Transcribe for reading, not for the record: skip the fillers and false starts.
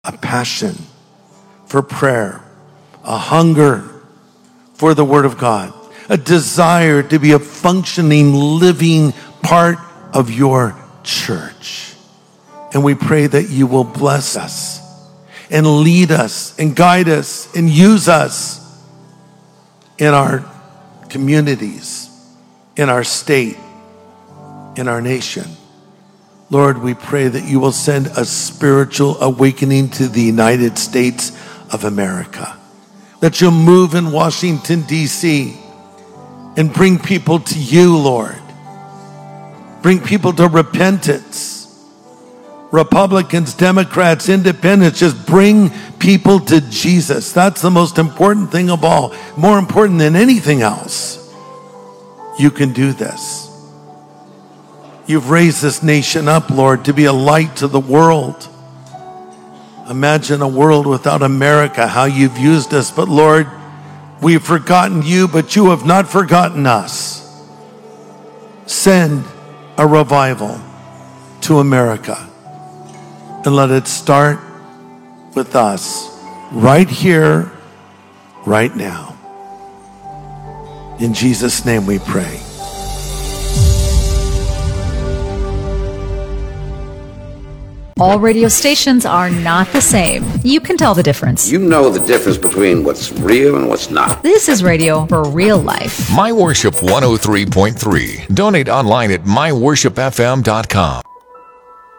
a passion for prayer, a hunger for the Word of God, a desire to be a functioning, living part of your church. And we pray that you will bless us and lead us and guide us and use us in our communities, in our state, in our nation. Lord, we pray that you will send a spiritual awakening to the United States of America, that you'll move in Washington, D.C., and bring people to you, Lord. Bring people to repentance. Republicans, Democrats, independents, just bring people to Jesus. That's the most important thing of all, more important than anything else. You can do this. You've raised this nation up, Lord, to be a light to the world. Imagine a world without America, how you've used us. But Lord, we've forgotten you, but you have not forgotten us. Send a revival to America. And let it start with us right here, right now. In Jesus' name we pray. All radio stations are not the same. You can tell the difference. You know the difference between what's real and what's not. This is radio for real life. My Worship 103.3. Donate online at myworshipfm.com.